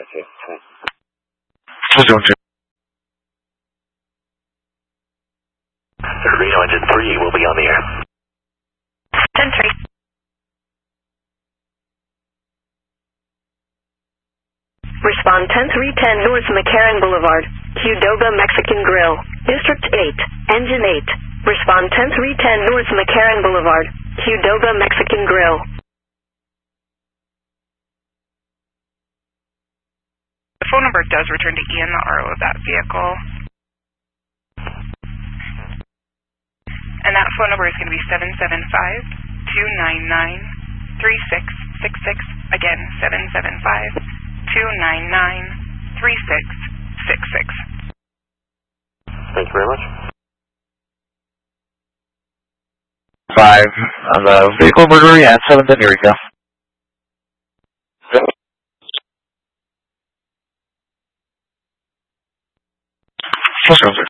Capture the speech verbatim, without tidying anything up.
Okay, okay. Zone two. Reno engine three will be on the air. ten three. Respond ten three ten North McCarran Boulevard, Qdoba Mexican Grill, District eight, Engine eight. Respond ten three ten North McCarran Boulevard, Qdoba Mexican Grill. The phone number does return to Ian, the R O of that vehicle. And that phone number is going to be seven seven five, two nine nine, three six six six. Again, seven seven five, two nine nine, three six six six. Thank you very much. Five on the vehicle burglary at seventh and Eureka. Let's go, sir.